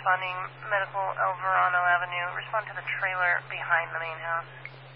responding, Medical El Verano Avenue. Respond to the trailer behind the main house.